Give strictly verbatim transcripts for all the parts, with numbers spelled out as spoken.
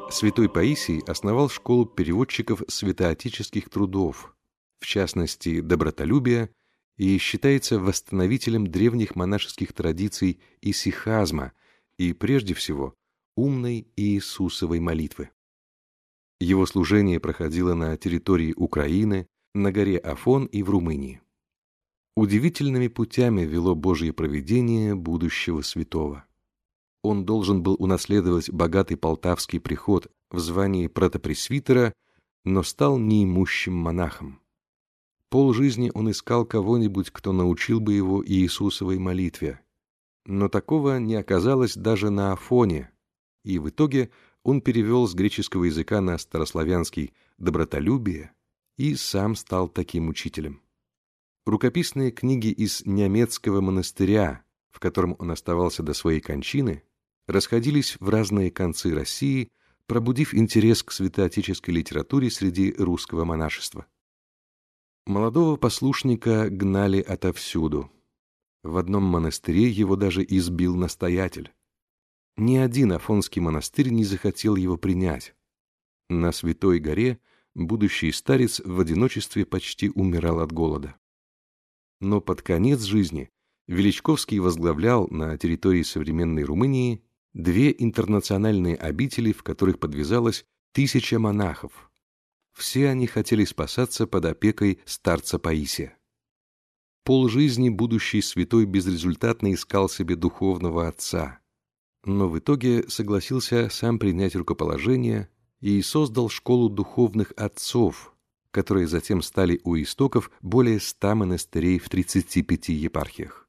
Святой Паисий основал школу переводчиков святоотеческих трудов, в частности, добротолюбия, и считается восстановителем древних монашеских традиций исихазма и, прежде всего, умной Иисусовой молитвы. Его служение проходило на территории Украины, на горе Афон и в Румынии. Удивительными путями вело Божье провидение будущего святого. Он должен был унаследовать богатый полтавский приход в звании протопресвитера, но стал неимущим монахом. Полжизни он искал кого-нибудь, кто научил бы его Иисусовой молитве. Но такого не оказалось даже на Афоне, и в итоге он перевел с греческого языка на старославянский «добротолюбие» и сам стал таким учителем. Рукописные книги из Немецкого монастыря, в котором он оставался до своей кончины, расходились в разные концы России, пробудив интерес к святоотеческой литературе среди русского монашества. Молодого послушника гнали отовсюду. В одном монастыре его даже избил настоятель. Ни один афонский монастырь не захотел его принять. На Святой горе будущий старец в одиночестве почти умирал от голода. Но под конец жизни Величковский возглавлял на территории современной Румынии две интернациональные обители, в которых подвязалось тысяча монахов. Все они хотели спасаться под опекой старца Паисия. Полжизни будущий святой безрезультатно искал себе духовного отца, но в итоге согласился сам принять рукоположение и создал школу духовных отцов, которые затем стали у истоков более ста монастырей в тридцати пяти епархиях.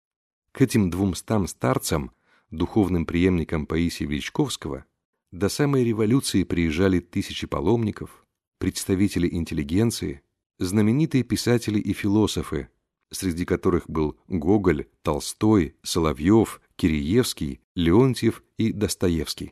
К этим двумстам старцам, духовным преемникам Паисия Величковского, до самой революции приезжали тысячи паломников, представители интеллигенции, знаменитые писатели и философы, среди которых был Гоголь, Толстой, Соловьев, Киреевский, Леонтьев и Достоевский.